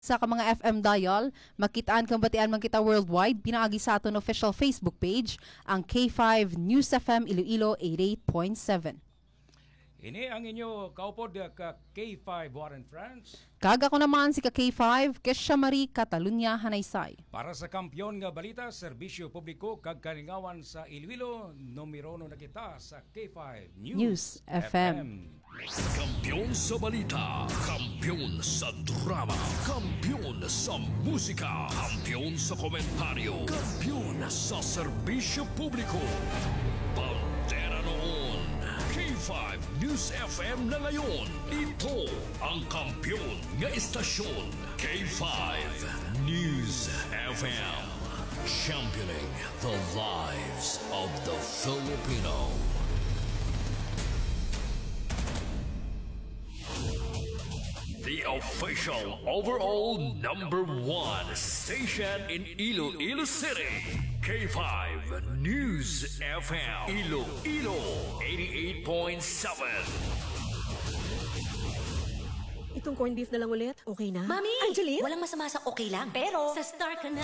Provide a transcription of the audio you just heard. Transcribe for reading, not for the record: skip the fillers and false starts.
Sa ka mga FM dial, makitaan kang batian man kita worldwide, pinaagi sa aton official Facebook page, ang K5 News FM Iloilo 88.7. Ini ang inyo kaupod ka K5 Warren France. Kaga ko naman si ka K5, Kesha Marie Catalunya Hanaysay. Para sa kampyon nga balita, serbisyo publiko kag kalingawan sa Iloilo, numero 1 na kita sa K5 News FM. Kampiyon sa balita, kampiyon sa drama, kampiyon sa musika, kampiyon sa komentaryo, kampiyon sa serbisyo publiko. Pantera noon, K5 News FM na ngayon. Ito ang kampiyon nga istasyon, K5 News FM. Championing the lives of the Filipino. The official overall #1 station in Iloilo City. K5 News FM. Iloilo 88.7. Itong corned beef na lang ulit, okay na? Mami! Angeline? Walang masama sa okay lang. Pero, sa Star ka na.